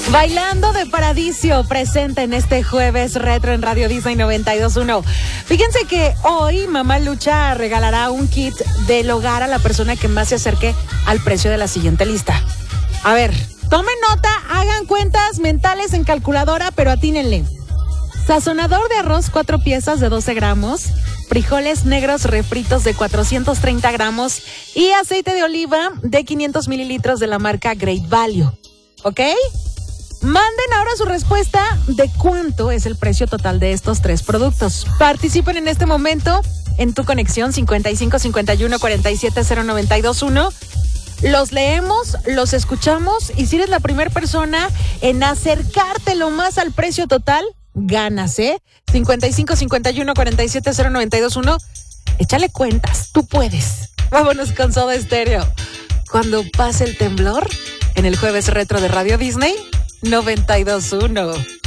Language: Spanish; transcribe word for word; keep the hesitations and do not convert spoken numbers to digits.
Bailando de Paradiso, presente en este jueves retro en Radio Disney noventa y dos punto uno. Fíjense que hoy Mamá Lucha regalará un kit del hogar a la persona que más se acerque al precio de la siguiente lista. A ver, tomen nota, hagan cuentas mentales en calculadora, pero atínenle. Sazonador de arroz, cuatro piezas de doce gramos, frijoles negros refritos de cuatrocientos treinta gramos y aceite de oliva de quinientos mililitros de la marca Great Value. ¿Ok? Manden ahora su respuesta de cuánto es el precio total de estos tres productos. Participen en este momento en tu conexión cincuenta y cinco cincuenta y uno cuarenta y siete cero noventa y dos uno. Los leemos, los escuchamos y si eres la primera persona en acercarte lo más al precio total, ganas, ¿eh? cincuenta y cinco cincuenta y uno cuarenta y siete cero noventa y dos uno. Échale cuentas, tú puedes. Vámonos con Soda Stereo. Cuando pase el temblor, en el jueves retro de Radio Disney noventa y dos punto uno.